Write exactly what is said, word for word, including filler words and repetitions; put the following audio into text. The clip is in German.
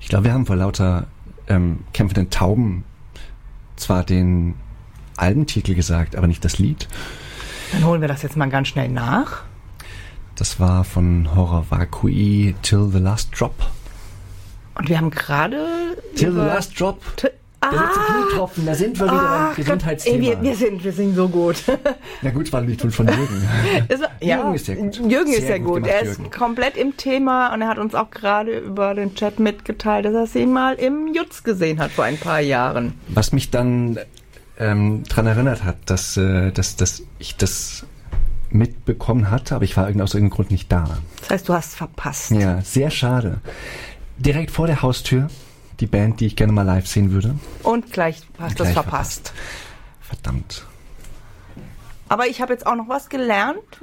Ich glaube, wir haben vor lauter ähm, kämpfenden Tauben zwar den Albentitel gesagt, aber nicht das Lied. Dann holen wir das jetzt mal ganz schnell nach. Das war von Horror Vacui, Till the Last Drop. Und wir haben gerade... Till the Last Drop. T- Der letzte Knietropfen, da sind wir wieder ah, beim Gesundheitsthema. Ey, wir, wir, sind, wir sind so gut. Na gut, war ein Lied von Jürgen. War, ja, Jürgen ist sehr gut. Jürgen sehr ist sehr gut. gut. Er ist Jürgen. komplett im Thema und er hat uns auch gerade über den Chat mitgeteilt, dass er sie mal im Jutz gesehen hat vor ein paar Jahren. Was mich dann ähm, daran erinnert hat, dass, äh, dass, dass ich das mitbekommen hatte, aber ich war aus irgendeinem Grund nicht da. Das heißt, du hast verpasst. Ja, sehr schade. Direkt vor der Haustür. Die Band, die ich gerne mal live sehen würde. Und gleich hast du es verpasst. verpasst. Verdammt. Aber ich habe jetzt auch noch was gelernt.